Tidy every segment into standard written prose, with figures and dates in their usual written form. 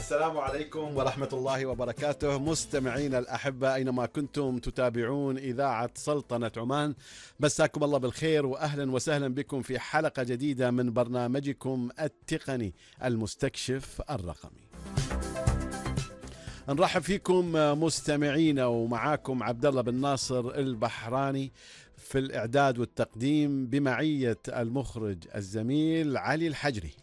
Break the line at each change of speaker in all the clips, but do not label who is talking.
السلام عليكم ورحمة الله وبركاته. مستمعين الأحبة أينما كنتم تتابعون إذاعة سلطنة عمان، مساكم الله بالخير وأهلا وسهلا بكم في حلقة جديدة من برنامجكم التقني المستكشف الرقمي. نرحب فيكم مستمعينا، ومعاكم عبد الله بن ناصر البحراني في الإعداد والتقديم بمعية المخرج الزميل علي الحجري.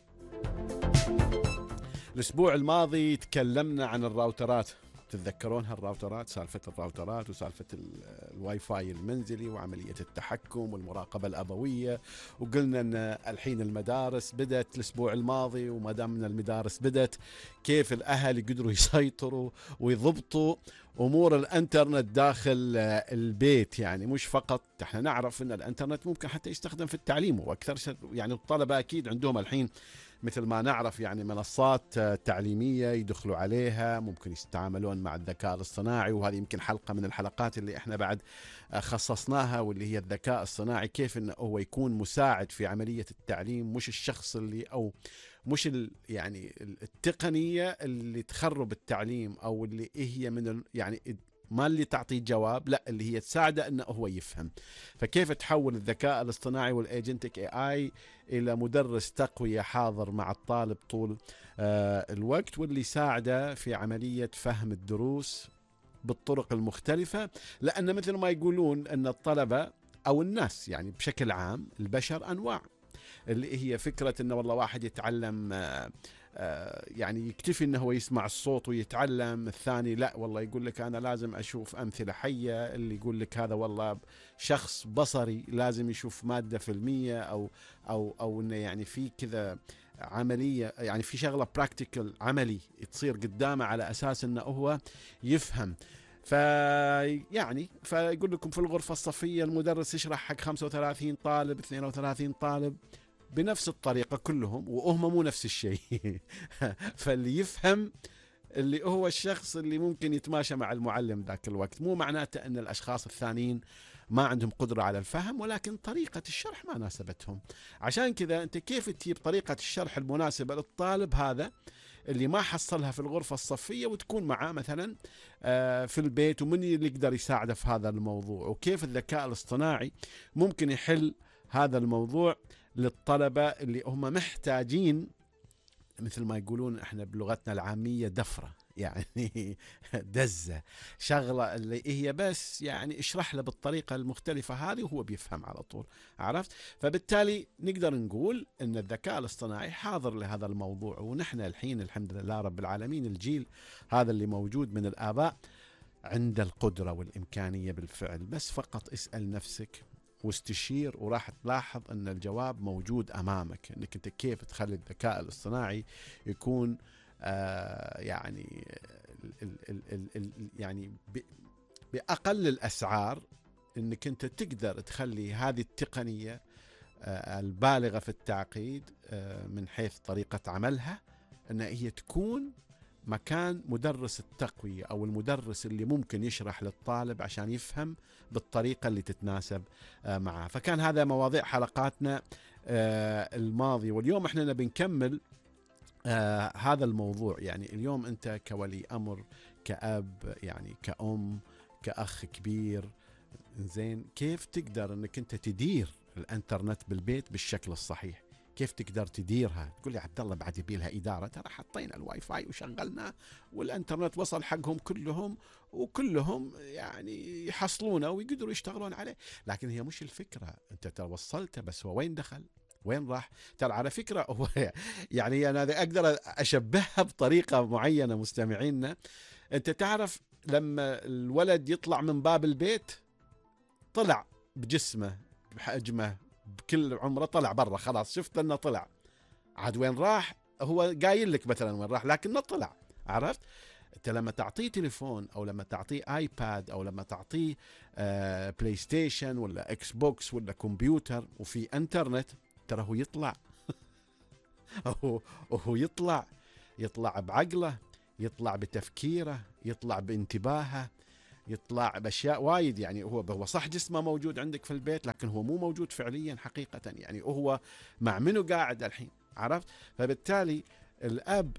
الأسبوع الماضي تكلمنا عن الراوترات، تتذكرون هالراوترات، سالفة الراوترات وسالفة الواي فاي المنزلي وعملية التحكم والمراقبة الأبوية، وقلنا أن الحين المدارس بدأت الأسبوع الماضي، وما دام من المدارس بدأت كيف الأهل يقدروا يسيطروا ويضبطوا أمور الانترنت داخل البيت. يعني مش فقط، احنا نعرف أن الانترنت ممكن حتى يستخدم في التعليم، وأكثر يعني الطلبة أكيد عندهم الحين مثل ما نعرف يعني منصات تعليمية يدخلوا عليها، ممكن يستعملون مع الذكاء الاصطناعي، وهذه يمكن حلقة من الحلقات اللي احنا بعد خصصناها، واللي هي الذكاء الصناعي كيف انه هو يكون مساعد في عملية التعليم، مش الشخص اللي او مش يعني التقنية اللي تخرب التعليم، او اللي هي من يعني ما اللي تعطيه جواب، لا اللي هي تساعده انه هو يفهم. فكيف تحول الذكاء الاصطناعي والايجنتك اي الى مدرس تقوية حاضر مع الطالب طول الوقت، واللي يساعده في عملية فهم الدروس بالطرق المختلفة. لأن مثل ما يقولون أن الطلبة أو الناس يعني بشكل عام البشر أنواع، اللي هي فكرة أنه والله واحد يتعلم يعني يكتفي أنه هو يسمع الصوت ويتعلم، الثاني لا والله يقول لك أنا لازم أشوف أمثلة حية، اللي يقول لك هذا والله شخص بصري لازم يشوف مادة فيلمية أو أنه يعني في كذا عملية، يعني في شغلة براكتيكال عملي تصير قدامه على أساس أنه هو يفهم. فيقول لكم في الغرفة الصفية المدرس يشرح حق 35 طالب 32 طالب بنفس الطريقة كلهم، وهم مو نفس الشيء. فاللي يفهم اللي هو الشخص اللي ممكن يتماشى مع المعلم ذاك الوقت، مو معناته أن الأشخاص الثانيين ما عندهم قدرة على الفهم، ولكن طريقة الشرح ما ناسبتهم. عشان كذا أنت كيف تجيب طريقة الشرح المناسبة للطالب هذا اللي ما حصلها في الغرفة الصفية، وتكون معاه مثلا في البيت، ومن اللي يقدر يساعده في هذا الموضوع، وكيف الذكاء الاصطناعي ممكن يحل هذا الموضوع للطلبة اللي هم محتاجين، مثل ما يقولون احنا بلغتنا العامية دفرة، يعني دزة، شغلة اللي هي بس يعني اشرح له بالطريقة المختلفة هذه وهو بيفهم على طول. عرفت؟ فبالتالي نقدر نقول ان الذكاء الاصطناعي حاضر لهذا الموضوع، ونحن الحين الحمد لله رب العالمين الجيل هذا اللي موجود من الآباء عند القدرة والإمكانية بالفعل، بس فقط اسأل نفسك واستشير وراح تلاحظ أن الجواب موجود أمامك، أنك أنت كيف تخلي الذكاء الاصطناعي يكون يعني يعني بأقل الأسعار، أنك أنت تقدر تخلي هذه التقنية البالغة في التعقيد من حيث طريقة عملها أن هي تكون مكان مدرس التقوية أو المدرس اللي ممكن يشرح للطالب عشان يفهم بالطريقة اللي تتناسب معه. فكان هذا مواضيع حلقاتنا الماضي، واليوم احنا بنكمل هذا الموضوع. يعني اليوم أنت كولي أمر، كأب، يعني كأم، كأخ كبير، زين، كيف تقدر أنك أنت تدير الانترنت بالبيت بالشكل الصحيح؟ كيف تقدر تديرها؟ تقول لي عبد الله بعد يبي لها إدارة، ترى حطينا الواي فاي وشغلنا والانترنت وصل حقهم كلهم، وكلهم يعني يحصلونه ويقدروا يشتغلون عليه. لكن هي مش الفكرة، انت ترى وصلته بس هو وين دخل؟ وين راح؟ ترى على فكرة هو يعني أنا أقدر أشبهها بطريقة معينة مستمعينا. أنت تعرف لما الولد يطلع من باب البيت، طلع بجسمه بحجمه بكل عمره، طلع برا خلاص، شفت انه طلع، عاد وين راح؟ هو قايل لك مثلا وين راح، لكنه طلع. عرفت؟ انت لما تعطيه تليفون او لما تعطيه ايباد او لما تعطيه بلاي ستيشن ولا اكس بوكس ولا كمبيوتر وفي انترنت، ترى هو يطلع. هو يطلع بعقله، يطلع بتفكيره، يطلع بانتباهه، يطلع بأشياء وايد. يعني هو صح جسمه موجود عندك في البيت، لكن هو مو موجود فعليا حقيقة. يعني هو مع منه قاعد الحين؟ عرفت؟ فبالتالي الأب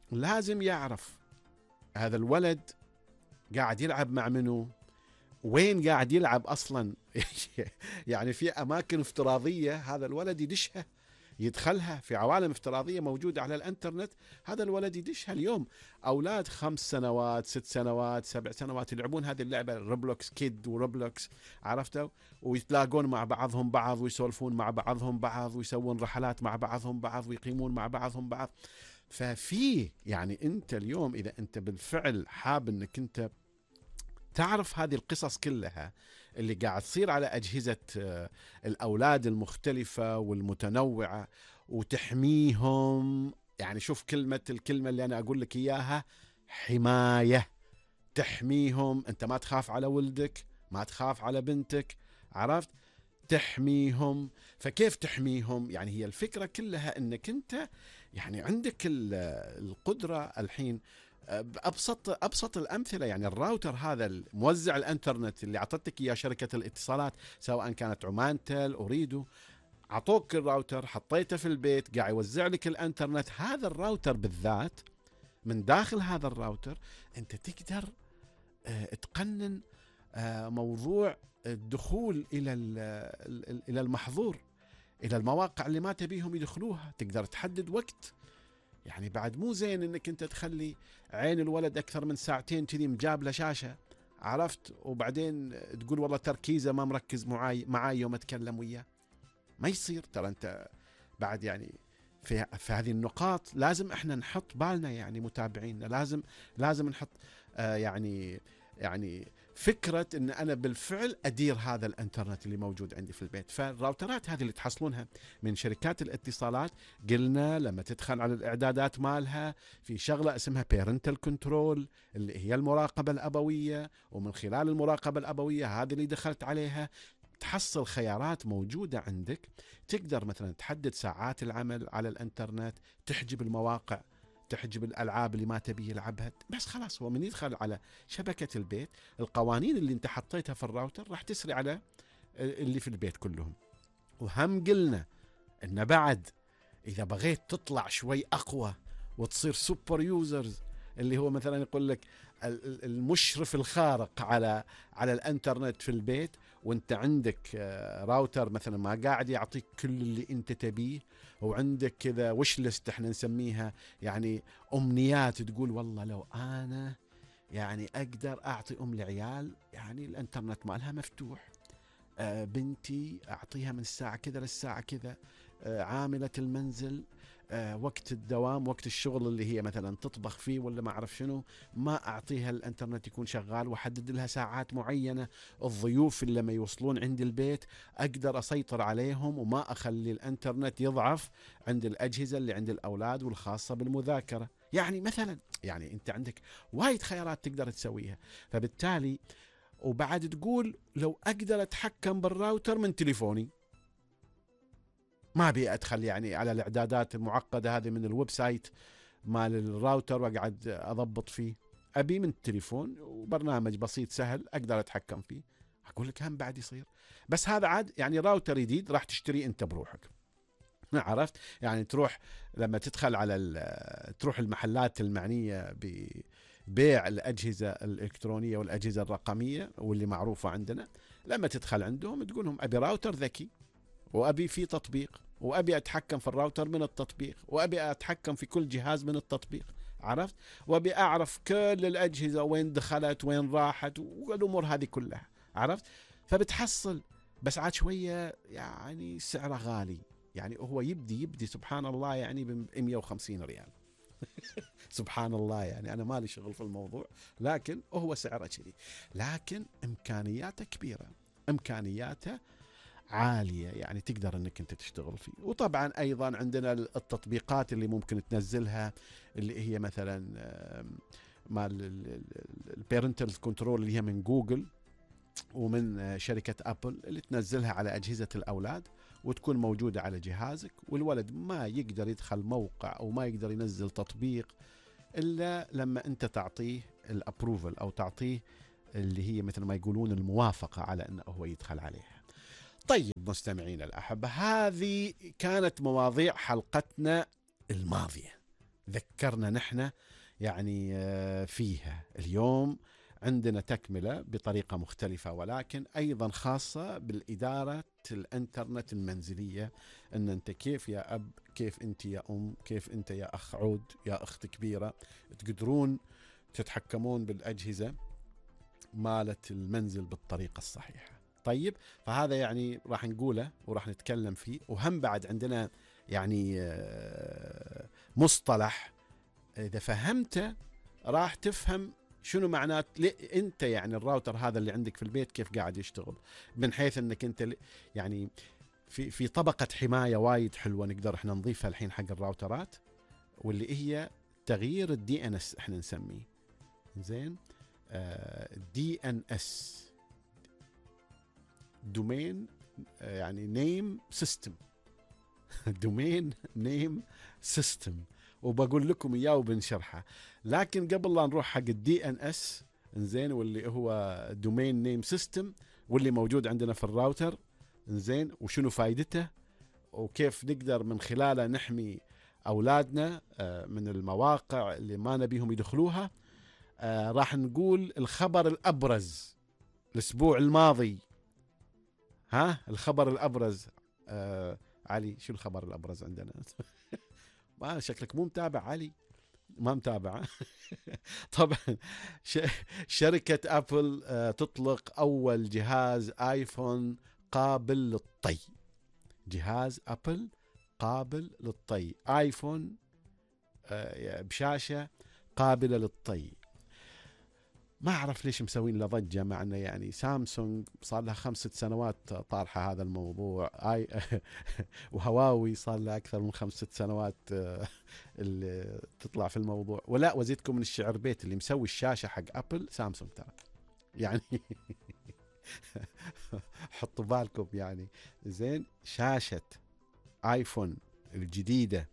لازم يعرف هذا الولد قاعد يلعب مع منو، وين قاعد يلعب أصلا. يعني في أماكن افتراضية هذا الولد يدشها، يدخلها في عوالم افتراضية موجودة على الانترنت. هذا الولد يدشها اليوم. أولاد 5 سنوات 6 سنوات 7 سنوات يلعبون هذه اللعبة روبلوكس كيد وروبلوكس، عرفتوا؟ ويتلاقون مع بعضهم بعض، ويسولفون مع بعضهم بعض، ويسوون رحلات مع بعضهم بعض، ويقيمون مع بعضهم بعض. ففي يعني أنت اليوم إذا أنت بالفعل حاب أنك أنت تعرف هذه القصص كلها اللي قاعد تصير على أجهزة الأولاد المختلفة والمتنوعة، وتحميهم. يعني شوف الكلمة اللي أنا أقول لك إياها، حماية. تحميهم، أنت ما تخاف على ولدك، ما تخاف على بنتك، عرفت؟ تحميهم. فكيف تحميهم؟ يعني هي الفكرة كلها أنك أنت يعني عندك القدرة الحين. ابسط الامثله، يعني الراوتر هذا موزع الانترنت اللي اعطتك اياه شركه الاتصالات، سواء كانت عمانتل اوريدو، اعطوك الراوتر حطيته في البيت قاعد يوزع لك الانترنت. هذا الراوتر بالذات، من داخل هذا الراوتر انت تقدر تقنن موضوع الدخول الى المحظور، الى المواقع اللي ما تبيهم يدخلوها. تقدر تحدد وقت. يعني بعد مو زين انك انت تخلي عين الولد اكثر من ساعتين كذي مجاب له شاشه، عرفت؟ وبعدين تقول والله تركيزه ما مركز معاي يوم اتكلم وياه. ما يصير. ترى انت بعد يعني في هذه النقاط لازم احنا نحط بالنا، يعني متابعينا لازم نحط يعني فكرة ان انا بالفعل ادير هذا الانترنت اللي موجود عندي في البيت. فالراوترات هذه اللي تحصلونها من شركات الاتصالات، قلنا لما تدخل على الاعدادات مالها في شغلة اسمها parental control اللي هي المراقبة الابوية، ومن خلال المراقبة الابوية هذه اللي دخلت عليها تحصل خيارات موجودة عندك. تقدر مثلا تحدد ساعات العمل على الانترنت، تحجب المواقع، تحجب الألعاب اللي ما تبي يلعبها. بس خلاص هو من يدخل على شبكة البيت، القوانين اللي انت حطيتها في الراوتر راح تسري على اللي في البيت كلهم. وهم قلنا ان بعد اذا بغيت تطلع شوي اقوى وتصير سوبر يوزرز، اللي هو مثلا يقول لك المشرف الخارق على الانترنت في البيت، وانت عندك راوتر مثلا ما قاعد يعطيك كل اللي انت تبيه، وعندك كذا وش ليست احنا نسميها، يعني امنيات، تقول والله لو انا يعني اقدر اعطي لعيال يعني الانترنت مالها مفتوح، بنتي اعطيها من الساعه كذا للساعه كذا، عامله المنزل وقت الدوام وقت الشغل اللي هي مثلا تطبخ فيه ولا ما أعرف شنو، ما أعطيها الانترنت يكون شغال، وحدد لها ساعات معينة. الضيوف اللي لما يوصلون عند البيت أقدر أسيطر عليهم وما أخلي الانترنت يضعف عند الأجهزة اللي عند الأولاد والخاصة بالمذاكرة. يعني مثلا يعني أنت عندك وايد خيارات تقدر تسويها. فبالتالي وبعد تقول لو أقدر أتحكم بالراوتر من تليفوني، ما ابي ادخل يعني على الاعدادات المعقده هذه من الويب سايت مال الراوتر واقعد اضبط فيه. ابي من التليفون وبرنامج بسيط سهل اقدر اتحكم فيه. اقول لك هم بعد يصير. بس هذا عاد يعني راوتر جديد راح تشتريه انت بروحك. عرفت؟ يعني تروح لما تدخل على تروح المحلات المعنيه ببيع الاجهزه الالكترونيه والاجهزه الرقميه واللي معروفه عندنا، لما تدخل عندهم تقول لهم ابي راوتر ذكي، وأبي فيه تطبيق، وأبي أتحكم في الراوتر من التطبيق، وأبي أتحكم في كل جهاز من التطبيق، عرفت؟ وأبي أعرف كل الأجهزة وين دخلت وين راحت والأمور هذه كلها، عرفت؟ فبتحصل. بس عاد شوية يعني سعره غالي، يعني هو يبدي سبحان الله يعني ب 150 ريال. سبحان الله، يعني أنا مالي شغل في الموضوع، لكن هو سعره كذي. لكن إمكانياته كبيرة، إمكانياته عالية، يعني تقدر انك انت تشتغل فيه. وطبعا ايضا عندنا التطبيقات اللي ممكن تنزلها، اللي هي مثلا مال البيرنتال كنترول اللي هي من جوجل ومن شركة ابل، اللي تنزلها على اجهزة الاولاد وتكون موجودة على جهازك، والولد ما يقدر يدخل موقع او ما يقدر ينزل تطبيق الا لما انت تعطيه الابروفل او تعطيه اللي هي مثل ما يقولون الموافقة على انه هو يدخل عليها. طيب مستمعين الأحبة، هذه كانت مواضيع حلقتنا الماضية. ذكرنا نحن يعني فيها. اليوم عندنا تكملة بطريقة مختلفة، ولكن أيضا خاصة بالإدارة الإنترنت المنزلية. أن أنت كيف يا أب، كيف أنت يا أم، كيف أنت يا أخ عود، يا أخت كبيرة، تقدرون تتحكمون بالأجهزة مالت المنزل بالطريقة الصحيحة. طيب، فهذا يعني راح نقوله وراح نتكلم فيه. وهم بعد عندنا يعني مصطلح إذا فهمته راح تفهم شنو معنات انت يعني الراوتر هذا اللي عندك في البيت كيف قاعد يشتغل، من حيث انك انت يعني في طبقة حماية وايد حلوة نقدر احنا نضيفها الحين حق الراوترات، واللي هي تغيير الدي ان اس احنا نسميه. زين، دي ان اس، دومين يعني نيم سيستم دومين نيم سيستم، وبقول لكم اياه وبنشرحه. لكن قبل لا نروح حق الدي ان اس، انزين، واللي هو دومين نيم سيستم، واللي موجود عندنا في الراوتر، انزين، وشنو فايدته وكيف نقدر من خلاله نحمي اولادنا من المواقع اللي ما نبيهم يدخلوها. راح نقول الخبر الابرز الاسبوع الماضي. ها، الخبر الابرز. علي، شو الخبر الابرز عندنا؟ ما شكلك مو متابع علي، ما متابع. طبعا ش... شركة أبل تطلق أول جهاز آيفون قابل للطي. جهاز أبل قابل للطي، آيفون بشاشة قابلة للطي. ما أعرف ليش مسوين له ضجة، مع أنه يعني سامسونج صار لها 5 سنوات طارحة هذا الموضوع، وهواوي صار لها أكثر من 5 سنوات اللي تطلع في الموضوع. ولا وزيدكم من الشعر بيت، اللي مسوي الشاشة حق أبل سامسونج ترى يعني. حطوا بالكم يعني. زين، شاشة آيفون الجديدة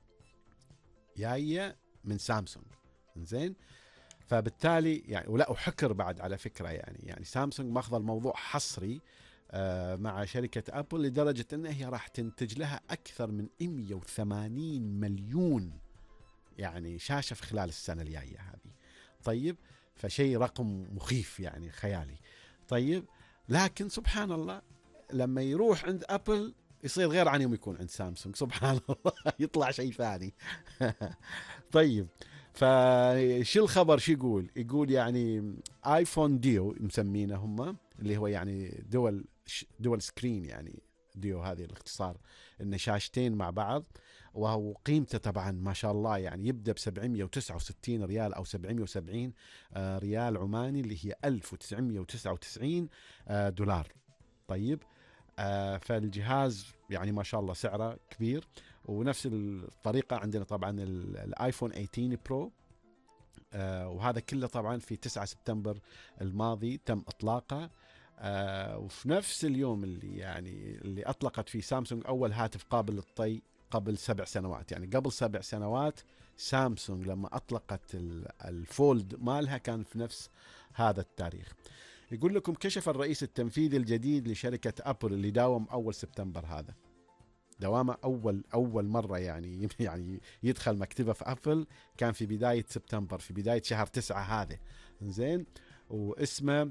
جاية من سامسونج. زين، فبالتالي يعني ولا وحكر بعد على فكرة، يعني سامسونج ماخذ الموضوع حصري مع شركة أبل، لدرجة أنها هي راح تنتج لها أكثر من 180 مليون يعني شاشة في خلال السنة الجاية هذه. طيب، فشيء رقم مخيف يعني خيالي. طيب، لكن سبحان الله لما يروح عند أبل يصير غير عن يوم يكون عند سامسونج، سبحان الله. يطلع شيء ثاني. طيب، فشو الخبر؟ شو يقول يعني ايفون ديو مسمينه هم، اللي هو يعني دول سكرين، يعني ديو هذه الاختصار، ان شاشتين مع بعض. وهو قيمته طبعا ما شاء الله يعني يبدا ب 769 ريال او 770 ريال عماني، اللي هي 1999 دولار. طيب، فالجهاز يعني ما شاء الله سعره كبير. ونفس الطريقة عندنا طبعا الايفون 18 برو، وهذا كله طبعا في 9 سبتمبر الماضي تم اطلاقه. وفي نفس اليوم اللي اطلقت فيه سامسونج اول هاتف قابل للطي قبل 7 سنوات. يعني قبل 7 سنوات سامسونج لما اطلقت الفولد مالها كان في نفس هذا التاريخ. يقول لكم كشف الرئيس التنفيذي الجديد لشركة أبل اللي داوم أول سبتمبر، هذا دوامه أول مرة يعني يدخل مكتبه في أبل كان في بداية سبتمبر، في بداية شهر 9 هذا. زين، واسمه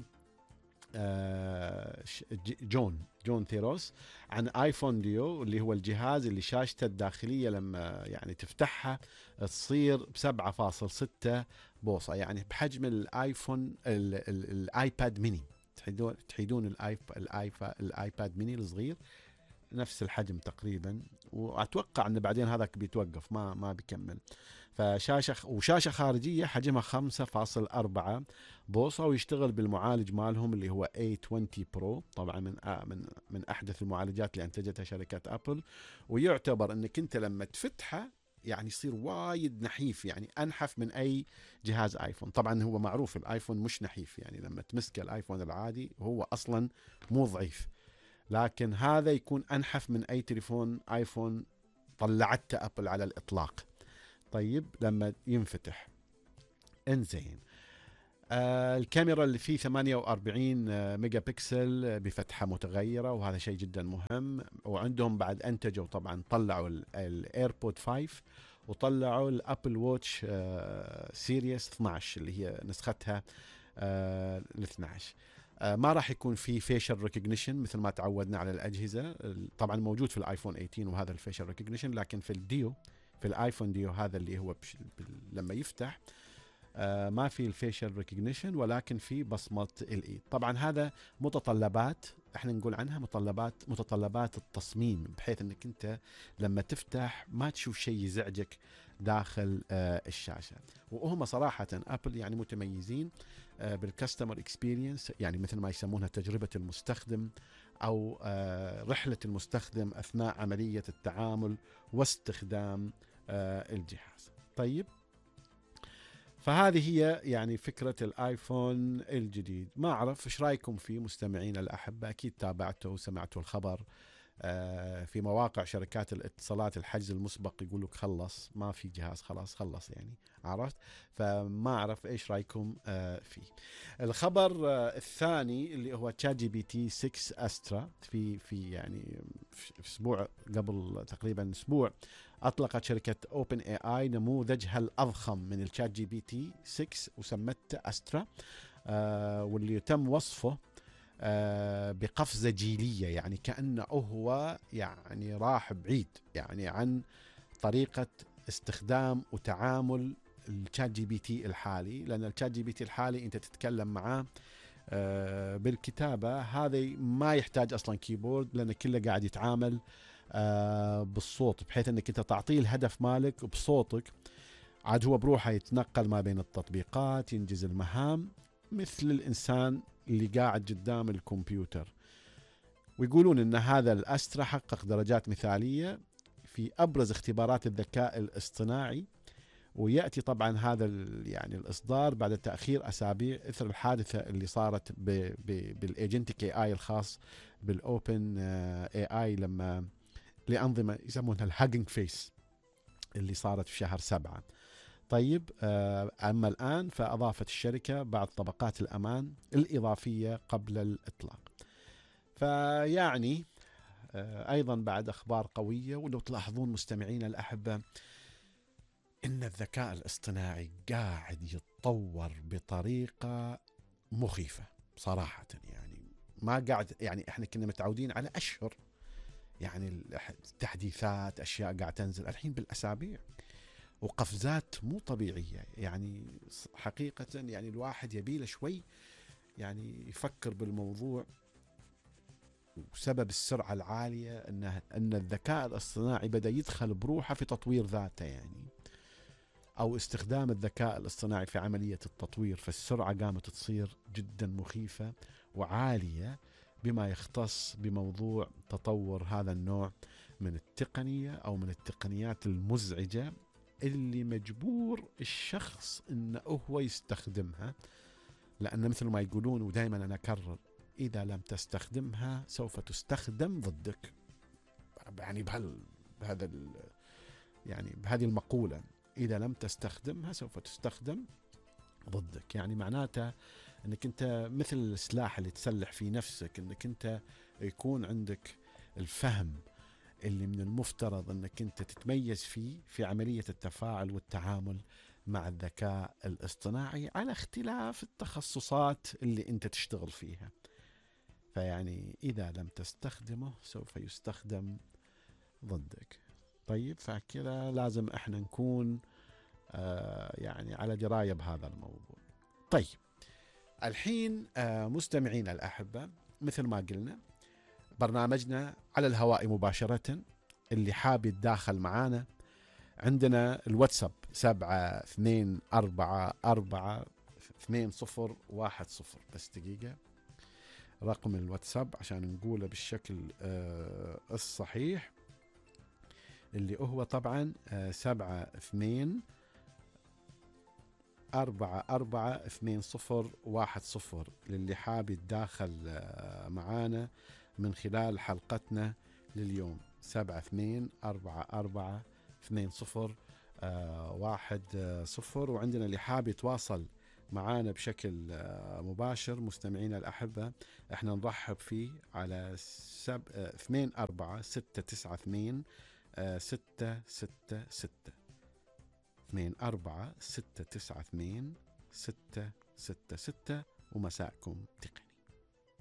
جون ثيروس، عن ايفون ديو، اللي هو الجهاز اللي شاشته الداخلية لما يعني تفتحها تصير ب 7.6 بوصة، يعني بحجم الايفون الايباد ميني. تحيدون الايباد ميني الصغير، نفس الحجم تقريبا. واتوقع ان بعدين هذاك بيتوقف ما بيكمل. وشاشه خارجيه حجمها 5.4 بوصه، ويشتغل بالمعالج مالهم اللي هو A20 برو، طبعا من احدث المعالجات اللي انتجتها شركه ابل. ويعتبر انك انت لما تفتحه يعني يصير وايد نحيف، يعني انحف من اي جهاز ايفون. طبعا هو معروف الايفون مش نحيف، يعني لما تمسك الايفون العادي هو اصلا مو ضعيف، لكن هذا يكون أنحف من أي تليفون آيفون طلعته أبل على الإطلاق. طيب، لما ينفتح انزين، الكاميرا اللي فيه 48 ميجا بكسل بفتحة متغيرة، وهذا شيء جدا مهم. وعندهم بعد أنتجوا طبعا طلعوا الإيربود 5 وطلعوا الابل ووتش سيريس 12 اللي هي نسختها ال 12. ما راح يكون في فيشل ريكوجنيشن مثل ما تعودنا على الاجهزه، طبعا موجود في الايفون 18 وهذا الفيشل ريكوجنيشن، لكن في الديو، في الايفون ديو هذا اللي هو لما يفتح ما في الفيشل ريكوجنيشن، ولكن في بصمه الايد. طبعا هذا متطلبات، احنا نقول عنها متطلبات التصميم، بحيث انك انت لما تفتح ما تشوف شيء يزعجك داخل الشاشه. وهم صراحه ابل يعني متميزين بالكاستمر اكسبيرينس، يعني مثل ما يسمونها تجربه المستخدم او رحله المستخدم اثناء عمليه التعامل واستخدام الجهاز. طيب، فهذه هي يعني فكرة الايفون الجديد. ما اعرف ايش رايكم فيه مستمعين الاحبة، اكيد تابعتوا وسمعتوا الخبر في مواقع شركات الاتصالات، الحجز المسبق يقول لك خلص، ما في جهاز، خلص يعني، عرفت؟ فما اعرف ايش رايكم فيه. الخبر الثاني اللي هو تشات جي بي تي 6 استرا، في يعني في اسبوع، قبل تقريبا اسبوع، اطلقت شركه اوبن اي اي نموذجها الاضخم من الشات جي بي تي 6 وسمته استرا، واللي تم وصفه بقفزة جيلية، يعني كأنه هو يعني راح بعيد يعني عن طريقة استخدام وتعامل الشات جي بي تي الحالي. لأن الشات جي بي تي الحالي أنت تتكلم معاه بالكتابة، هذا ما يحتاج أصلا كيبورد، لأن كله قاعد يتعامل بالصوت، بحيث أنك أنت تعطيه الهدف مالك بصوتك، عاد هو بروحه يتنقل ما بين التطبيقات، ينجز المهام مثل الإنسان اللي قاعد قدام الكمبيوتر. ويقولون ان هذا الاسترا حقق درجات مثالية في ابرز اختبارات الذكاء الاصطناعي، وياتي طبعا هذا يعني الاصدار بعد تاخير اسابيع اثر الحادثه اللي صارت بالايجنتيك اي اي الخاص بالاوبن اي اي، لما لانظمه يسمونها الهاجنج فيس اللي صارت في شهر 7. طيب، اما الان فاضافت الشركه بعض طبقات الامان الاضافيه قبل الاطلاق. فيعني ايضا بعد اخبار قويه. ولو تلاحظون مستمعين الاحبه ان الذكاء الاصطناعي قاعد يتطور بطريقه مخيفه صراحه، يعني ما قاعد، يعني احنا كنا متعودين على اشهر، يعني التحديثات اشياء قاعد تنزل، الحين بالاسابيع وقفزات مو طبيعيه. يعني حقيقه يعني الواحد يبيله شوي يعني يفكر بالموضوع. وسبب السرعة العالية أن الذكاء الاصطناعي بدأ يدخل بروحه في تطوير ذاته، يعني أو استخدام الذكاء الاصطناعي في عملية التطوير. فالسرعة قامت تصير جدا مخيفة وعالية بما يختص بموضوع تطور هذا النوع من التقنية أو من التقنيات المزعجة، اللي مجبور الشخص أنه هو يستخدمها. لأن مثل ما يقولون، ودائما أنا أكرر، إذا لم تستخدمها سوف تستخدم ضدك. يعني بهذا يعني بهذه المقولة، إذا لم تستخدمها سوف تستخدم ضدك. يعني معناته أنك أنت مثل السلاح اللي تسلح في نفسك، أنك أنت يكون عندك الفهم اللي من المفترض أنك أنت تتميز فيه في عملية التفاعل والتعامل مع الذكاء الاصطناعي، على اختلاف التخصصات اللي أنت تشتغل فيها. فيعني إذا لم تستخدمه سوف يستخدم ضدك. طيب، فكذا لازم احنا نكون يعني على دراية بهذا الموضوع. طيب، الحين مستمعين الأحبة، مثل ما قلنا برنامجنا على الهواء مباشرة. اللي حاب يتداخل معانا، عندنا الواتساب 72442010. بس دقيقة، رقم الواتساب عشان نقوله بالشكل الصحيح، اللي هو طبعا 72442010، للي حاب يتداخل معانا من خلال حلقتنا لليوم. 72442010. وعندنا اللي حاب يتواصل معانا بشكل مباشر، مستمعين الأحبة، احنا نرحب فيه على 24 692 666. 24 692 666. ومساءكم تقي.